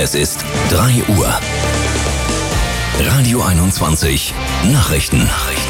Es ist 3 Uhr. Radio 21 Nachrichten.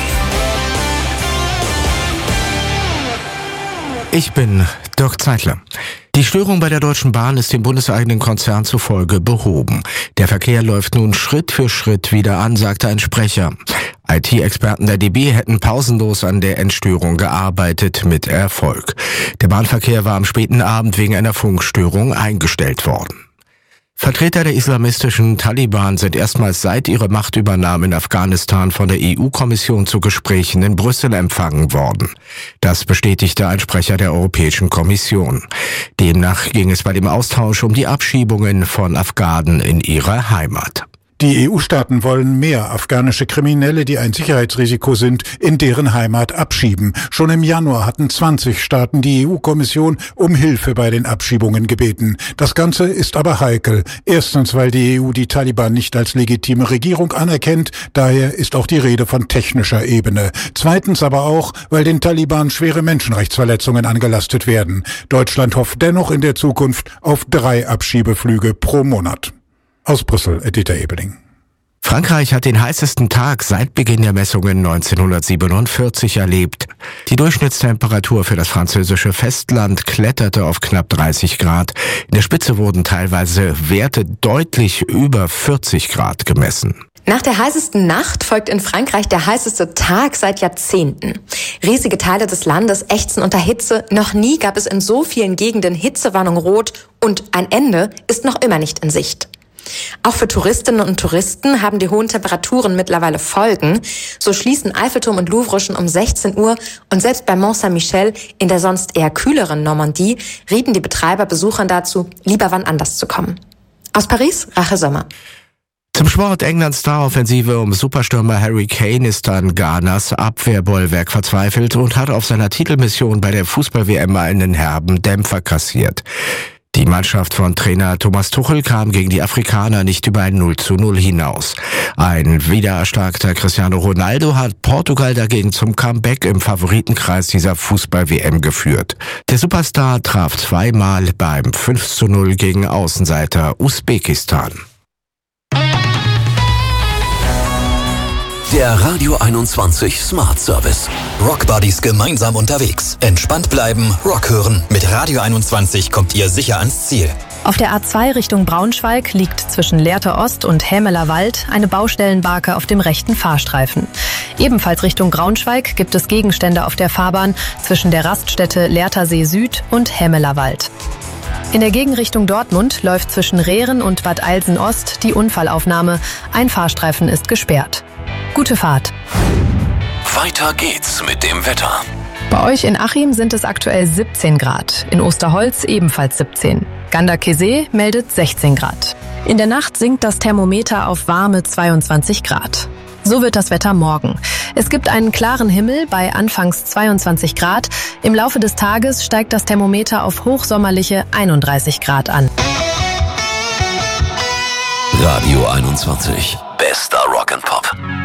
Ich bin Dirk Zeitler. Die Störung bei der Deutschen Bahn ist dem bundeseigenen Konzern zufolge behoben. Der Verkehr läuft nun Schritt für Schritt wieder an, sagte ein Sprecher. IT-Experten der DB hätten pausenlos an der Entstörung gearbeitet, mit Erfolg. Der Bahnverkehr war am späten Abend wegen einer Funkstörung eingestellt worden. Vertreter der islamistischen Taliban sind erstmals seit ihrer Machtübernahme in Afghanistan von der EU-Kommission zu Gesprächen in Brüssel empfangen worden. Das bestätigte ein Sprecher der Europäischen Kommission. Demnach ging es bei dem Austausch um die Abschiebungen von Afghanen in ihre Heimat. Die EU-Staaten wollen mehr afghanische Kriminelle, die ein Sicherheitsrisiko sind, in deren Heimat abschieben. Schon im Januar hatten 20 Staaten die EU-Kommission um Hilfe bei den Abschiebungen gebeten. Das Ganze ist aber heikel. Erstens, weil die EU die Taliban nicht als legitime Regierung anerkennt. Daher ist auch die Rede von technischer Ebene. Zweitens aber auch, weil den Taliban schwere Menschenrechtsverletzungen angelastet werden. Deutschland hofft dennoch in der Zukunft auf 3 Abschiebeflüge pro Monat. Aus Brüssel, Dieter Ebeling. Frankreich hat den heißesten Tag seit Beginn der Messungen 1947 erlebt. Die Durchschnittstemperatur für das französische Festland kletterte auf knapp 30 Grad. In der Spitze wurden teilweise Werte deutlich über 40 Grad gemessen. Nach der heißesten Nacht folgt in Frankreich der heißeste Tag seit Jahrzehnten. Riesige Teile des Landes ächzen unter Hitze. Noch nie gab es in so vielen Gegenden Hitzewarnung rot und ein Ende ist noch immer nicht in Sicht. Auch für Touristinnen und Touristen haben die hohen Temperaturen mittlerweile Folgen. So schließen Eiffelturm und Louvre schon um 16 Uhr und selbst bei Mont Saint-Michel in der sonst eher kühleren Normandie rieten die Betreiber Besuchern dazu, lieber wann anders zu kommen. Aus Paris, Rache Sommer. Zum Sport: Englands Star-Offensive um Superstürmer Harry Kane ist an Ghanas Abwehrbollwerk verzweifelt und hat auf seiner Titelmission bei der Fußball-WM einen herben Dämpfer kassiert. Die Mannschaft von Trainer Thomas Tuchel kam gegen die Afrikaner nicht über ein 0:0 hinaus. Ein wiedererstarkter Cristiano Ronaldo hat Portugal dagegen zum Comeback im Favoritenkreis dieser Fußball-WM geführt. Der Superstar traf 2-mal beim 5:0 gegen Außenseiter Usbekistan. Der Radio 21 Smart Service. Rockbuddies gemeinsam unterwegs. Entspannt bleiben, Rock hören. Mit Radio 21 kommt ihr sicher ans Ziel. Auf der A2 Richtung Braunschweig liegt zwischen Lehrte Ost und Hämeler Wald eine Baustellenbarke auf dem rechten Fahrstreifen. Ebenfalls Richtung Braunschweig gibt es Gegenstände auf der Fahrbahn zwischen der Raststätte Lehrtersee Süd und Hämeler Wald. In der Gegenrichtung Dortmund läuft zwischen Rehren und Bad Eilsen Ost die Unfallaufnahme. Ein Fahrstreifen ist gesperrt. Gute Fahrt. Weiter geht's mit dem Wetter. Bei euch in Achim sind es aktuell 17 Grad. In Osterholz ebenfalls 17. Ganderkesee meldet 16 Grad. In der Nacht sinkt das Thermometer auf warme 22 Grad. So wird das Wetter morgen. Es gibt einen klaren Himmel bei anfangs 22 Grad. Im Laufe des Tages steigt das Thermometer auf hochsommerliche 31 Grad an. Radio 21. Bester Rock and Pop.